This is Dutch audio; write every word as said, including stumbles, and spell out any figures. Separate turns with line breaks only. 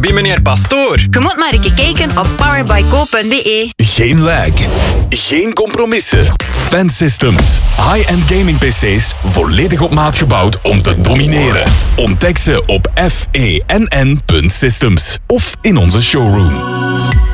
bij meneer Pastoor.
Je moet maar eens kijken op powerbyco punt be.
Geen lag. Geen compromissen. Fansystems. High-end gaming pc's volledig op maat gebouwd om te domineren. Ontdek ze op f e n n punt systems of in onze showroom.